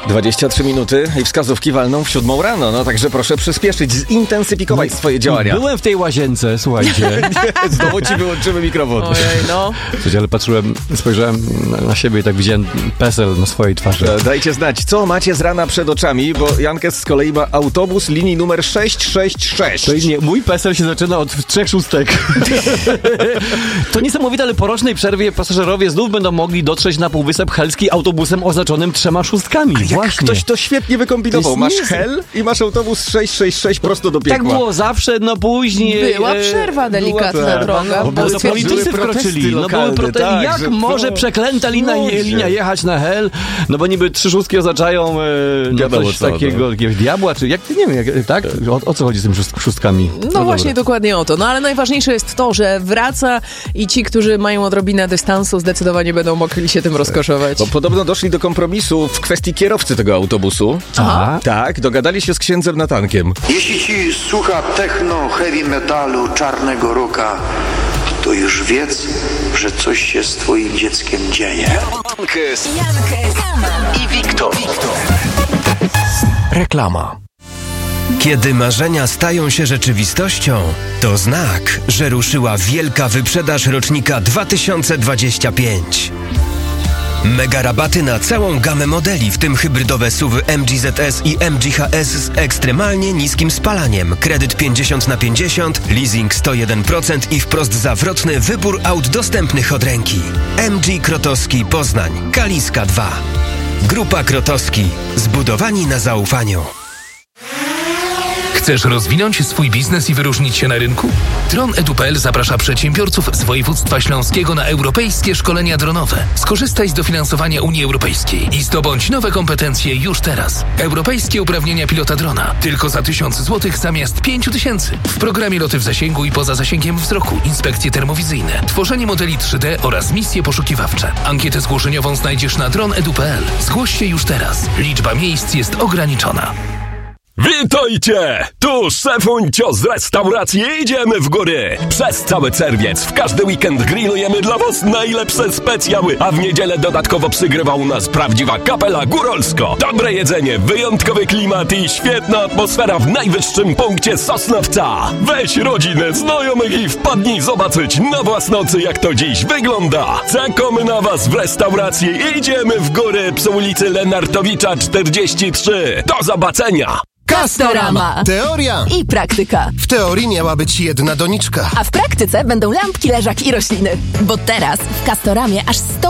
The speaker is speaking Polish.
23 minuty i wskazówki walną w 7 rano, no także proszę przyspieszyć, zintensyfikować swoje działania. Byłem w tej łazience, słuchajcie. Nie, znowu ci wyłączymy mikrofon. Ojej, no. Słuchajcie, ale spojrzałem na siebie i tak widziałem PESEL na swojej twarzy. Dajcie znać, co macie z rana przed oczami, bo Jankes z kolei ma autobus linii numer 666. To nie, mój PESEL się zaczyna od 3 szóstek. To niesamowite, ale po rocznej przerwie pasażerowie znów będą mogli dotrzeć na Półwysep Helski autobusem oznaczonym 3 szóstkami. Właśnie. Ktoś to świetnie wykombinował. Masz Hel i masz autobus 666 prosto do piekła. Tak było zawsze, no później... Była przerwa delikatna droga. Bo to politycy wkroczyli. Tak, jak może przeklęta linia jechać na Hel? No bo niby 3 szóstki oznaczają coś takiego, jakiegoś diabła, czy jak, nie wiem, tak? O co chodzi z tymi szóstkami? No właśnie, dokładnie o to. No ale najważniejsze jest to, że wraca i ci, którzy mają odrobinę dystansu, zdecydowanie będą mogli się tym rozkoszować. Bo podobno doszli do kompromisu w kwestii kierowcy tego autobusu. Aha. Tak, dogadali się z księdzem Natankiem. Jeśli ci słucha techno, heavy metalu, czarnego rocka, to już wiedz, że coś się z twoim dzieckiem dzieje. Jankes i Wiktor. Reklama. Kiedy marzenia stają się rzeczywistością, to znak, że ruszyła wielka wyprzedaż rocznika 2025. Mega rabaty na całą gamę modeli, w tym hybrydowe SUV-y MG ZS i MG HS z ekstremalnie niskim spalaniem, kredyt 50/50, leasing 101% i wprost zawrotny wybór aut dostępnych od ręki. MG Krotowski Poznań, Kaliska 2. Grupa Krotowski. Zbudowani na zaufaniu. Chcesz rozwinąć swój biznes i wyróżnić się na rynku? Dron.edu.pl zaprasza przedsiębiorców z województwa śląskiego na europejskie szkolenia dronowe. Skorzystaj z dofinansowania Unii Europejskiej i zdobądź nowe kompetencje już teraz. Europejskie uprawnienia pilota drona. Tylko za 1000 zł zamiast 5000. W programie loty w zasięgu i poza zasięgiem wzroku, inspekcje termowizyjne, tworzenie modeli 3D oraz misje poszukiwawcze. Ankietę zgłoszeniową znajdziesz na dron.edu.pl. Zgłoś się już teraz. Liczba miejsc jest ograniczona. Witajcie! Tu szefuncio z restauracji Idziemy w Góry! Przez cały czerwiec w każdy weekend grillujemy dla was najlepsze specjały, a w niedzielę dodatkowo przygrywa u nas prawdziwa kapela Górolsko. Dobre jedzenie, wyjątkowy klimat i świetna atmosfera w najwyższym punkcie Sosnowca. Weź rodzinę, znajomych i wpadnij zobaczyć na własne oczy, jak to dziś wygląda. Czekamy na was w restauracji Idziemy w Góry przy ulicy Lenartowicza 43. Do zobaczenia! Castorama. Teoria I praktyka. W teorii miała być jedna doniczka. A w praktyce będą lampki, leżak i rośliny. Bo teraz w Castoramie aż 100